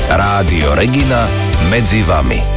Rádio Regina medzi vami.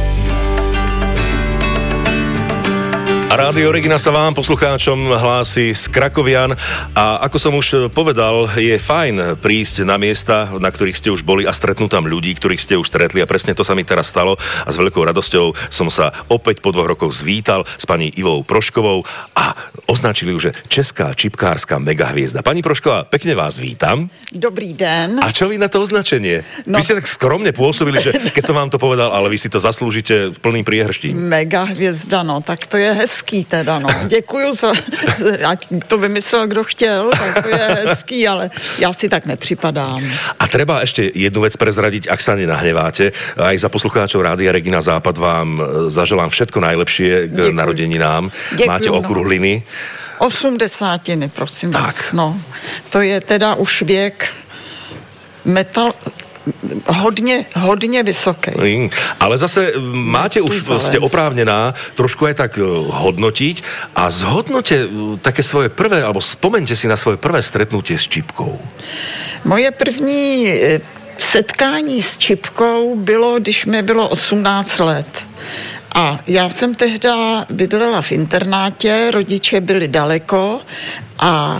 A Rádio Regina sa vám, poslucháčom, hlási z Krakovian a ako som už povedal, je fajn prísť na miesta, na ktorých ste už boli a stretnúť tam ľudí, ktorých ste už stretli a presne to sa mi teraz stalo a s veľkou radosťou som sa opäť po 2 rokoch zvítal s pani Ivou Proškovou a označili ju, že česká čipkárska megahviezda. Pani Prošková, pekne vás vítam. Dobrý den. A čo vy na to označenie? No. Vy ste tak skromne pôsobili, že keď som vám to povedal, ale vy si to zaslúžite v plným priehrští. Megahvězda, no, tak to je hezký teda, no. Děkuju za, ať to vymyslel, kdo chtěl, tak to je hezký, ale já si tak nepřipadám. A treba ešte jednu vec prezradiť, ak sa nenahneváte. Aj za poslucháčov Rádia Regina Západ vám zaželám všetko najlepšie k narodeninám. Děkuju, máte okrúhliny. 80, prosím vás. No, to je teda už věk hodně vysoký. Ale zase máte už, ste oprávnená trošku aj tak hodnotiť a zhodnote také svoje prvé, alebo spomeňte si na svoje prvé stretnutie s čipkou. Moje první setkání s čipkou bylo, když mi bylo 18 let. A já jsem tehda bydlela v internátě, rodiče byli daleko a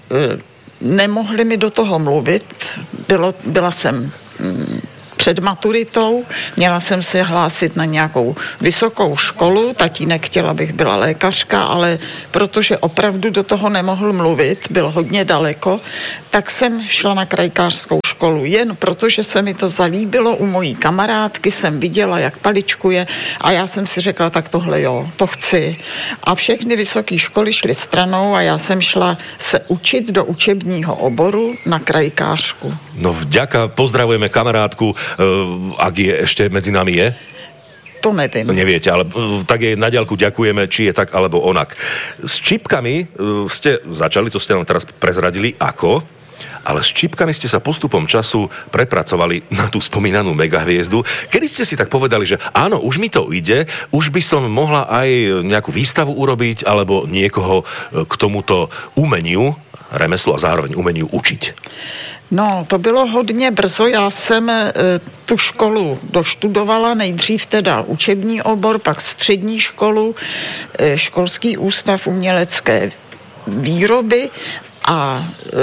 nemohli mi do toho mluvit. Byla jsem před maturitou, měla jsem se hlásit na nějakou vysokou školu, tatínek chtěl, abych byla lékařka, ale protože opravdu do toho nemohl mluvit, byl hodně daleko, tak jsem šla na krajkářskou školu. Jen protože se mi to zalíbilo, u mojí kamarádky jsem viděla, jak paličkuje a já jsem si řekla, tak tohle jo, to chci. A všechny vysoké školy šly stranou a já jsem šla se učit do učebního oboru na krajkářku. No vďaka, pozdravujeme kamarádku, ak je ešte medzi nami je? To nevím. No neviete, ale tak jej na diaľku ďakujeme, či je tak alebo onak. S čipkami ste začali, to ste nám teraz prezradili, ako? Ale s čipkami ste sa postupom času prepracovali na tú spomínanú megahviezdu. Kedy ste si tak povedali, že áno, už mi to ide, už by som mohla aj nejakú výstavu urobiť, alebo niekoho k tomuto umeniu, remeslu a zároveň umeniu učiť? No, to bylo hodně brzo. Já jsem tu školu doštudovala, nejdřív teda učební obor, pak střední školu, školský ústav umělecké výroby a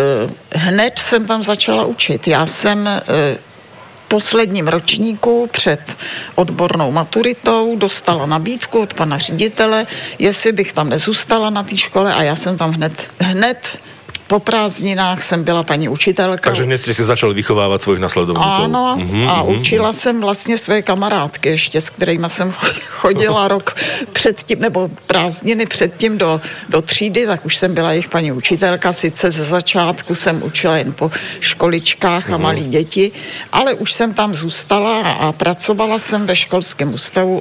hned jsem tam začala učit. Já jsem v posledním ročníku před odbornou maturitou dostala nabídku od pana ředitele, jestli bych tam nezůstala na té škole a já jsem tam hned po prázdninách jsem byla paní učitelka. Takže hned ste si začali vychovávať svojich nasledovníkov. Áno, učila jsem vlastně své kamarádky ještě, s kterými jsem chodila rok předtím, nebo prázdniny předtím do třídy, tak už jsem byla jejich paní učitelka. Sice ze začátku jsem učila jen po školičkách a malí děti, ale už jsem tam zůstala a pracovala jsem ve školském ústavu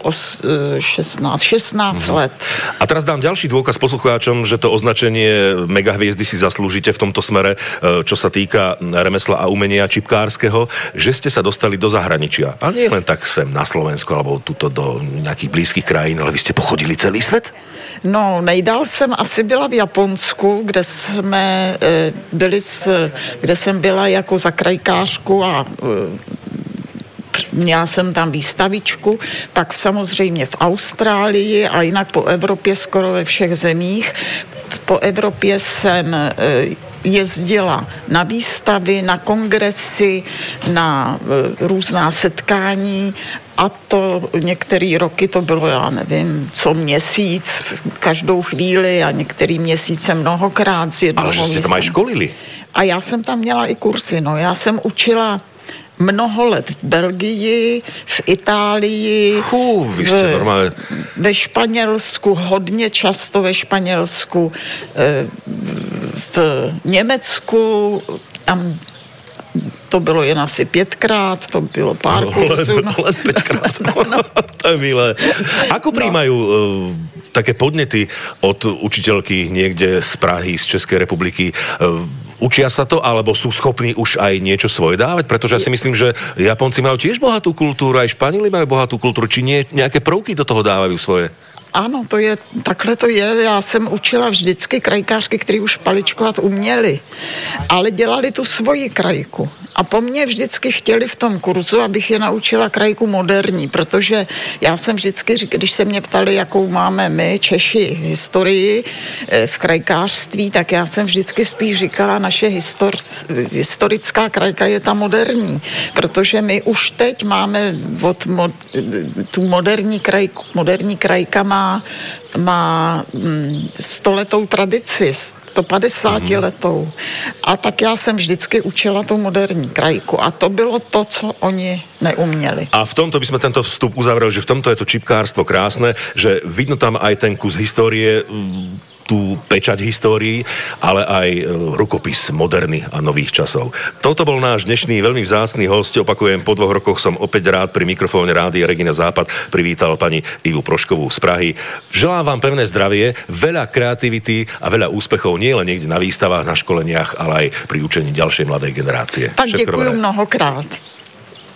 16 let. A teraz dám ďalší dôkaz poslucháčom, že to označenie megahviezdy si zaslúžite v tomto smere, čo sa týka remesla a umenia čipkárskeho, že ste sa dostali do zahraničia. A nie len tak sem na Slovensku, alebo tuto do nejakých blízkych krajín, ale vy ste pochodili celý svet? No, nejdál jsem asi byla v Japonsku, kde jsem byla jako za krajkářku a měla jsem tam výstavičku, pak samozřejmě v Austrálii a jinak po Evropě skoro ve všech zemích. Po Evropě jsem jezdila na výstavy, na kongresy, na různá setkání a to některé roky to bylo, já nevím, co měsíc, každou chvíli a některý měsíce mnohokrát z jednoho. Ale že jste tam aj školili? A já jsem tam měla i kursy, no. Já jsem učila mnoho let v Belgii, v Itálii, ve Španělsku, hodně často ve Španělsku, v Německu, tam to bylo jen asi 5krát, to bylo pár kursů. Len 5krát, to je milé. Ako prijímajú také podnety od učiteľky niekde z Prahy, z Českej republiky? Učia sa to, alebo sú schopní už aj niečo svoje dávať? Pretože ja si myslím, že Japonci majú tiež bohatú kultúru, aj Španieli majú bohatú kultúru. Či nie, nejaké prvky do toho dávajú svoje? Ano, takhle to je. Já jsem učila vždycky krajkářky, který už paličkovat uměli, ale dělali tu svoji krajku. A po mně vždycky chtěli v tom kurzu, abych je naučila krajku moderní, protože já jsem vždycky říkala, když se mě ptali, jakou máme my, Češi, historii v krajkářství, tak já jsem vždycky spíš říkala, naše historická krajka je ta moderní, protože my už teď máme tu moderní krajku. Moderní krajka má 100letou tradici, 150letou. A tak já jsem vždycky učila tu moderní krajku. A to bylo to, co oni neuměli. A v tomto by sme tento vstup uzavreli, že v tomto je to čipkárstvo krásne, že vidno tam aj ten kus histórie, tú pečať histórií, ale aj rukopis moderny a nových časov. Toto bol náš dnešný veľmi vzácny host. Opakujem, po 2 rokoch som opäť rád pri mikrofóne Rádia Regina Západ privítal pani Ivu Proškovú z Prahy. Želám vám pevné zdravie, veľa kreativity a veľa úspechov nielen niekde na výstavách, na školeniach, ale aj pri učení ďalšej mladej generácie. Tak děkuji mnohokrát.